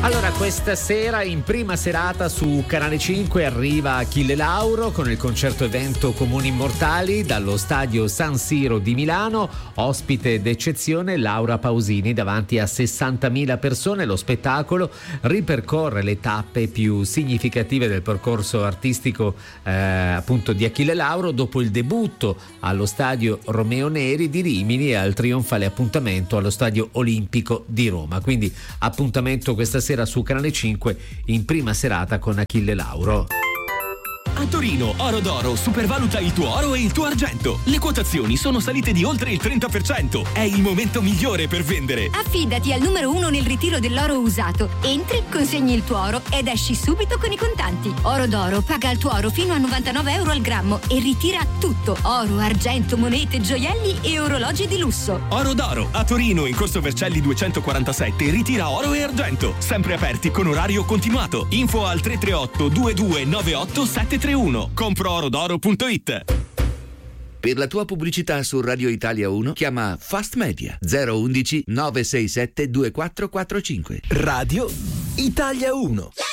Allora, questa sera in prima serata su Canale 5 arriva Achille Lauro con il concerto evento Comuni Immortali dallo stadio San Siro di Milano. Ospite d'eccezione Laura Pausini davanti a 60.000 persone. Lo spettacolo ripercorre le tappe più significative del percorso artistico appunto di Achille Lauro dopo il debutto allo stadio Romeo Neri di Rimini e al trionfale appuntamento allo stadio Olimpico di Roma. Quindi appuntamento questa sera su Canale 5 in prima serata con Achille Lauro. A Torino, Oro d'Oro supervaluta il tuo oro e il tuo argento. Le quotazioni sono salite di oltre il 30%. È il momento migliore per vendere. Affidati al numero 1 nel ritiro dell'oro usato. Entri, consegni il tuo oro ed esci subito con i contanti. Oro d'Oro paga il tuo oro fino a 99 euro al grammo e ritira tutto: oro, argento, monete, gioielli e orologi di lusso. Oro d'Oro a Torino in Corso Vercelli 247 ritira oro e argento. Sempre aperti con orario continuato. Info al 338 2298 731. Comproorodoro.it. Per la tua pubblicità su Radio Italia 1 chiama Fast Media 011 967 2445. Radio Italia 1.